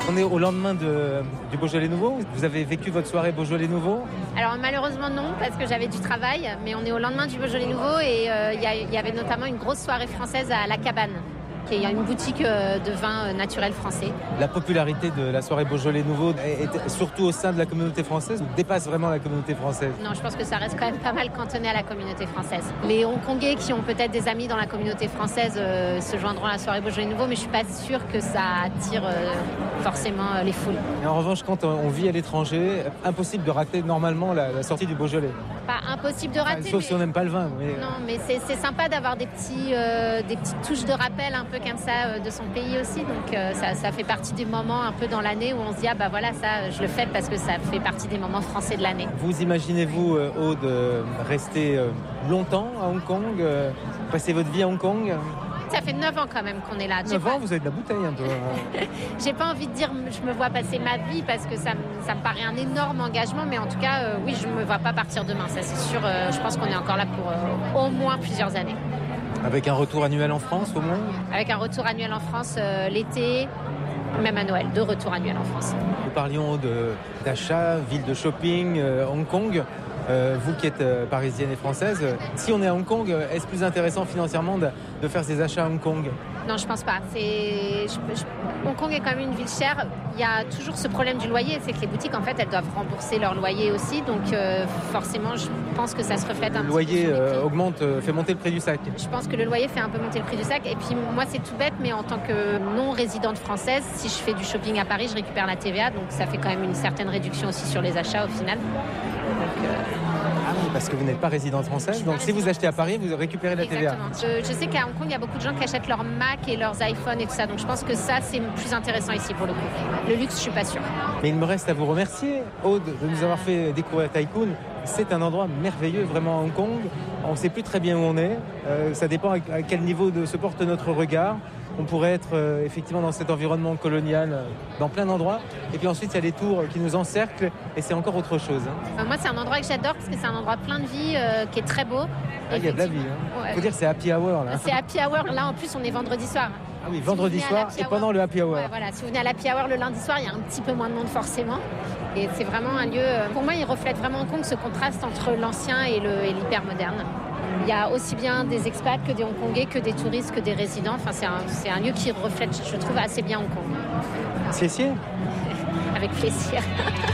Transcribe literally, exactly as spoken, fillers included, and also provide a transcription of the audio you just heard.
On est au lendemain de, du Beaujolais Nouveau. Vous avez vécu votre soirée Beaujolais Nouveau? Alors malheureusement non, parce que j'avais du travail, mais on est au lendemain du Beaujolais Nouveau et il euh, y, y avait notamment une grosse soirée française à La Cabane, qui est une boutique euh, de vin euh, naturel français. La popularité de la soirée Beaujolais Nouveau est, est surtout au sein de la communauté française ou dépasse vraiment la communauté française? Non, je pense que ça reste quand même pas mal cantonné à la communauté française. Les Hongkongais qui ont peut-être des amis dans la communauté française euh, se joindront à la soirée Beaujolais Nouveau, mais je suis pas sûre que ça attire euh, forcément euh, les foules. Et en revanche, quand on vit à l'étranger, impossible de rater normalement la, la sortie du Beaujolais. Pas impossible de rater. Enfin, sauf mais... si on n'aime pas le vin. Mais... Non, mais c'est, c'est sympa d'avoir des, petits, euh, des petites touches de rappel un peu comme ça euh, de son pays aussi. Donc euh, ça, ça fait partie des moments un peu dans l'année où on se dit ah bah voilà, ça je le fais parce que ça fait partie des moments français de l'année. Vous imaginez-vous, euh, Aude, euh, rester euh, longtemps à Hong Kong, euh, passer votre vie à Hong Kong? Ça fait neuf ans quand même qu'on est là. neuf ans, pas... vous avez de la bouteille un peu. Hein. J'ai pas envie de dire je me vois passer ma vie parce que ça, ça me paraît un énorme engagement, mais en tout cas, euh, oui, je me vois pas partir demain, ça c'est sûr. Euh, je pense qu'on est encore là pour euh, au moins plusieurs années. Avec un retour annuel en France au moins? Avec un retour annuel en France euh, l'été, même à Noël, deux retours annuels en France. Nous parlions de, d'achat, ville de shopping, euh, Hong Kong. Euh, vous qui êtes euh, parisienne et française, euh, si on est à Hong Kong, euh, est-ce plus intéressant financièrement de, de faire ses achats à Hong Kong? Non, je pense pas. C'est... Je, je... Hong Kong est quand même une ville chère. Il y a toujours ce problème du loyer, c'est que les boutiques, en fait, elles doivent rembourser leur loyer aussi. Donc, euh, forcément, je pense que ça se reflète un le petit loyer, peu. Le loyer euh, augmente, euh, fait monter le prix du sac. Je pense que le loyer fait un peu monter le prix du sac. Et puis, moi, c'est tout bête, mais en tant que non-résidente française, si je fais du shopping à Paris, je récupère la T V A. Donc, ça fait quand même une certaine réduction aussi sur les achats au final. Donc, euh... Ah oui, parce que vous n'êtes pas résidente française, donc si vous achetez à Paris, vous récupérez la Exactement. T V A. Je, je sais qu'à Hong Kong, il y a beaucoup de gens qui achètent leurs Mac et leurs iPhones et tout ça, donc je pense que ça, c'est plus intéressant ici pour le coup. Le luxe, je suis pas sûre. Mais il me reste à vous remercier, Aude, de nous avoir fait découvrir Tycoon. C'est un endroit merveilleux, vraiment, à Hong Kong. On ne sait plus très bien où on est. Euh, ça dépend à quel niveau de, se porte notre regard. On pourrait être euh, effectivement dans cet environnement colonial, euh, dans plein d'endroits. Et puis ensuite, il y a les tours qui nous encerclent et c'est encore autre chose. Hein. Euh, moi, c'est un endroit que j'adore parce que c'est un endroit plein de vie euh, qui est très beau. Ah, il y a de la vie. Il hein. ouais. faut dire que c'est happy hour. Là. C'est happy hour. Là, en plus, on est vendredi soir. Ah oui, vendredi si soir et hour, pendant le happy hour. Ouais, voilà. Si vous venez à l'happy hour le lundi soir, il y a un petit peu moins de monde forcément. Et c'est vraiment un lieu... Pour moi, il reflète vraiment Hong Kong ce contraste entre l'ancien et, le, et l'hyper moderne. Il y a aussi bien des expats que des Hongkongais, que des touristes, que des résidents. Enfin, c'est un, c'est un lieu qui reflète, je trouve, assez bien Hong Kong. C'est sûr. Avec plaisir.